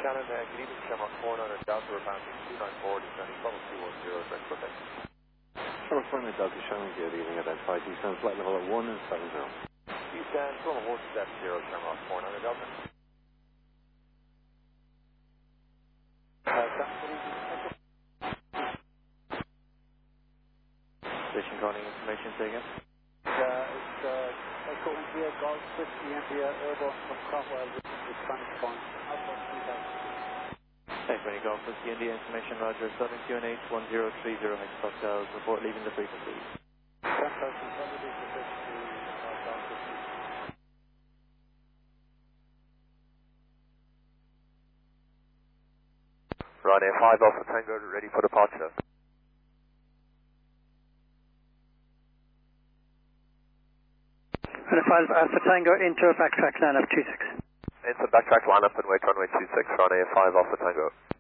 Shannon, good evening, Shamrock 49 Delta, we're bounding 294, descending level 210, direct for taxi. Shamrock 49 Delta, Shannon, good evening, identify descend flight level at 170. Descend, total horse 70, Shamrock 49 Delta. Station calling information, say again. It's Echo India, Golf 50 India, airborne from Cromwell with Spanish point. Thanks, when you go for the India information, Roger, Southern QNH 1030 hexacocktails, report leaving the frequency. 10,000, leaving the frequency, Golf 50. Ryanair 5 Alpha Tango, ready for departure. Ryanair 5 Alpha Tango into backtrack line up 26. Into backtrack line up and wait runway 26, Ryanair 5 Alpha Tango.